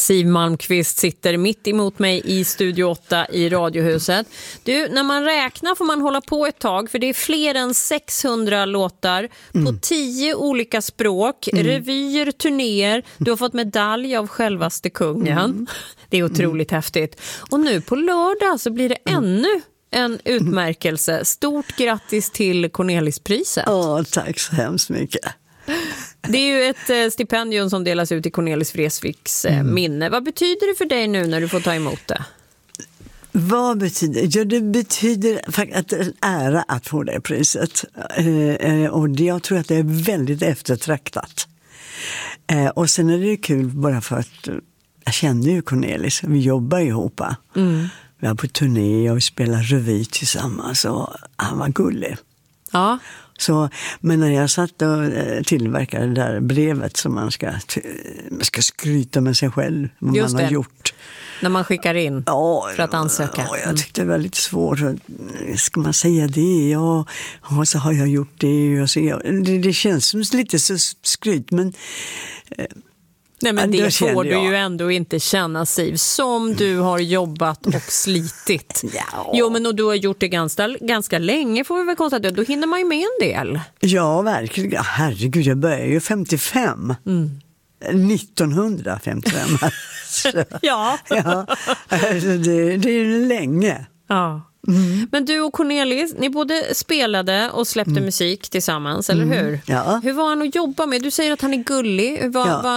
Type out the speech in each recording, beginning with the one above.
Siw Malmkvist sitter mitt emot mig i Studio 8 i Radiohuset. Du, när man räknar får man hålla på ett tag, för det är fler än 600 låtar på 10 olika språk, revyer, turnéer. Du har fått medalj av självaste kungen. Det är otroligt häftigt. Och nu på lördag så blir det ännu en utmärkelse. Stort grattis till Cornelispriset. Tack så hemskt mycket. Det är ju ett stipendium som delas ut i Cornelis Vreeswijks minne. Vad betyder det för dig nu när du får ta emot det? Vad betyder det? Ja, det betyder faktiskt att det är en ära att få det priset. Och jag tror att det är väldigt eftertraktat. Och sen är det kul bara för att jag känner ju Cornelis. Vi jobbar ihop. Vi var på turné och spelade revy tillsammans. Och han var gullig. Ja. Så, men när jag satt och tillverkade det där brevet som man ska skryta med sig själv vad just man har det. Gjort. När man skickar in för att ansöka. Ja, jag tyckte det var lite svårt. Ska man säga det? Ja, så har jag gjort det. Och så, det känns som lite så skryt, men... Nej, men det får du ju ändå inte känna, Siw, som du har jobbat och slitit. Ja. Jo, men och du har gjort det ganska länge, får vi väl konstatera. Då hinner man ju med en del. Ja, verkligen. Herregud, jag började ju 55. 1955. Ja. Alltså, det är ju länge. Ja. Men du och Cornelis, ni både spelade och släppte musik tillsammans, eller hur? Ja. Hur var han att jobba med? Du säger att han är gullig.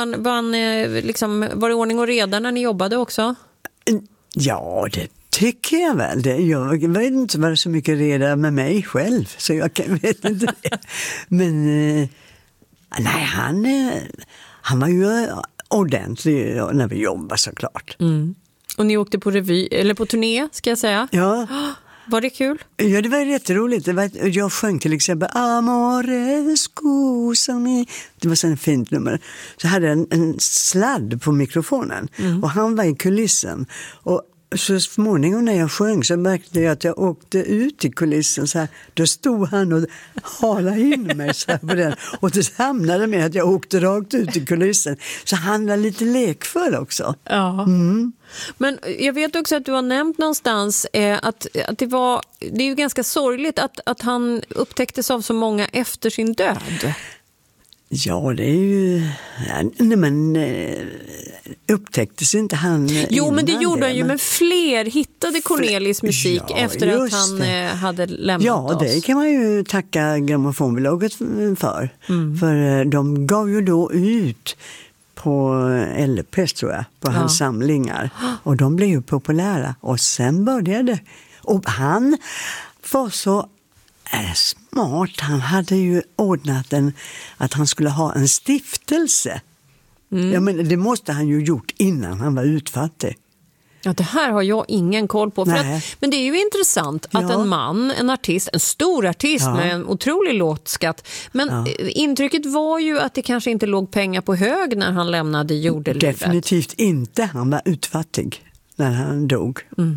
Var det ordning och reda när ni jobbade också? Ja, det tycker jag väl. Jag vet inte vad det är så mycket reda med mig själv, så jag vet inte det. Men nej, han var ju ordentlig när vi jobbade, såklart. Och ni åkte på revy, eller på turné, ska jag säga. Ja. Var det kul? Ja, det var jätteroligt. Jag sjöng till exempel Amore scusami. Det var så en fint nummer. Så hade jag en sladd på mikrofonen. Och han var i kulissen. Och så småningom när jag sjöng så märkte jag att jag åkte ut i kulissen så här. Då stod han och halade in mig så här på den. Och det hamnade med att jag åkte rakt ut i kulissen. Så han var lite lekfull också. Ja. Men jag vet också att du har nämnt någonstans att det är ju ganska sorgligt att han upptäcktes av så många efter sin död. Ja, det är ju... Nej, men upptäcktes inte han... Jo, men det gjorde han ju, men fler hittade Cornelis musik efter att han hade lämnat oss. Ja, det kan man ju tacka grammofonbolaget för. För de gav ju då ut på LP, tror jag, på hans samlingar. Och de blev ju populära. Och sen började... Och han var så... smart. Han hade ju ordnat att han skulle ha en stiftelse. Jag menar, det måste han ju gjort innan han var utfattig. Ja, det här har jag ingen koll på. Men det är ju intressant att en artist, en stor artist med en otrolig låtskatt. Men intrycket var ju att det kanske inte låg pengar på hög när han lämnade jordelivet. Definitivt inte. Han var utfattig när han dog.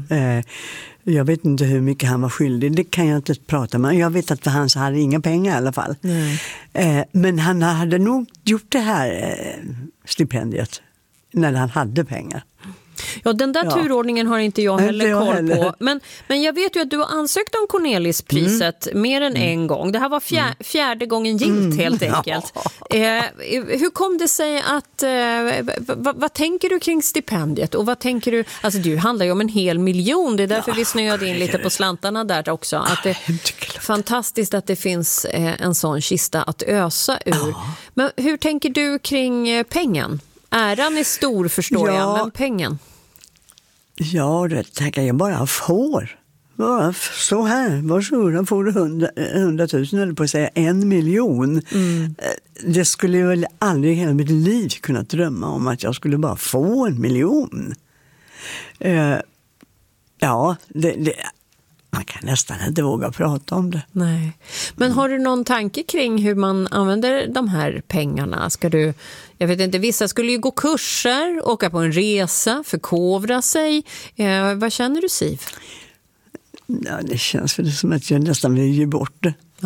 Jag vet inte hur mycket han var skyldig. Det kan jag inte prata med. Jag vet att han hade inga pengar i alla fall. Men han hade nog gjort det här stipendiet när han hade pengar. Ja, den där turordningen har inte jag heller koll på. Men jag vet ju att du har ansökt om Cornelispriset mer än en gång. Det här var fjärde gången gilt, helt enkelt. Hur kom det sig att... vad tänker du kring stipendiet? Och vad tänker du... Alltså, det handlar ju om 1 miljon. Det är därför vi snöade in lite på slantarna där också. Att det är fantastiskt att det finns en sån kista att ösa ur. Men hur tänker du kring pengen? Äran är stor, förstår jag, men pengen? Ja, det tackar jag bara får. Bara så här, varsågod, får du 100 000 eller på att säga 1 miljon. Det skulle jag väl aldrig i hela mitt liv kunna drömma om att jag skulle bara få 1 miljon. Man kan nästan inte våga prata om det. Nej. Men har du någon tanke kring hur man använder de här pengarna? Jag vet inte, vissa skulle ju gå kurser, åka på en resa, förkovra sig. Vad känner du, Siw? Ja, det känns för det som att jag nästan vill ge bort det.